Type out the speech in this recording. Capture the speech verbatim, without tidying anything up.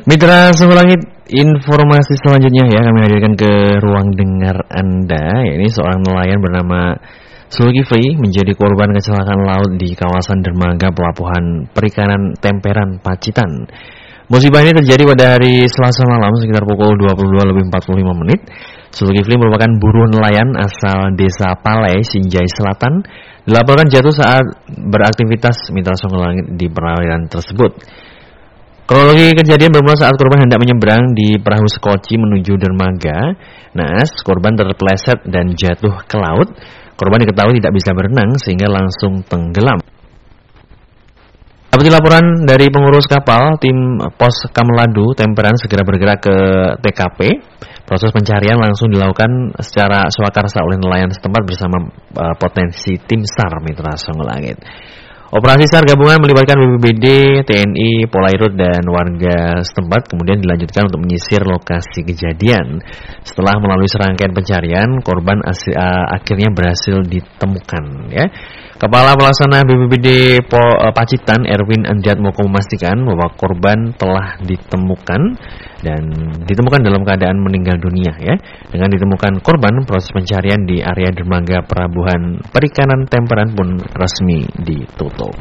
Mitra Sungguh Langit, informasi selanjutnya ya kami hadirkan ke ruang dengar Anda. Ini seorang nelayan bernama Zulkifli menjadi korban kecelakaan laut di kawasan dermaga pelabuhan perikanan Temperan, Pacitan. Musibah ini terjadi pada hari Selasa malam sekitar pukul dua puluh dua lebih empat puluh lima menit. Zulkifli merupakan buruh nelayan asal desa Palai, Sinjai Selatan. Dilaporkan jatuh saat beraktivitas Mitra Sungguh Langit di perairan tersebut. Kronologi kejadian bermula saat korban hendak menyeberang di perahu sekoci menuju dermaga. Naas, korban terpeleset dan jatuh ke laut. Korban diketahui tidak bisa berenang sehingga langsung tenggelam. Seperti laporan dari pengurus kapal, tim Pos Kameladu Temperan segera bergerak ke T K P. Proses pencarian langsung dilakukan secara swakarsa oleh nelayan setempat bersama uh, potensi tim SAR Mitra Sungguh Langit. Operasi SAR gabungan melibatkan B P B D, T N I, Polairut, dan warga setempat kemudian dilanjutkan untuk menyisir lokasi kejadian. Setelah melalui serangkaian pencarian, korban asli, uh, akhirnya berhasil ditemukan. Ya. Kepala Pelaksana B P B D Pol, uh, Pacitan, Erwin Anjat Moko memastikan bahwa korban telah ditemukan dan ditemukan dalam keadaan meninggal dunia. Ya. Dengan ditemukan korban, proses pencarian di area dermaga pelabuhan perikanan Temperan pun resmi ditutup.